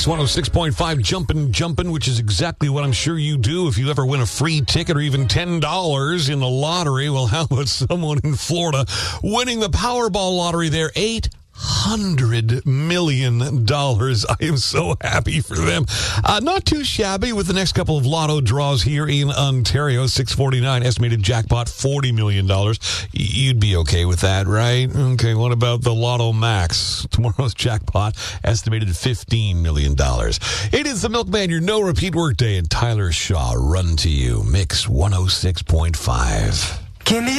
106.5 Jumpin', which is exactly what I'm sure you do if you ever win a free ticket or even $10 in the lottery. Well, how about someone in Florida winning the Powerball lottery there? $800 million. I am so happy for them. Not too shabby with the next couple of lotto draws here in Ontario. 649 estimated jackpot $40 million. You'd be okay with that, right? Okay, what about the Lotto Max? Tomorrow's jackpot estimated $15 million. It is the Milkman, your no repeat workday, and Tyler Shaw run to you. Mix 106.5.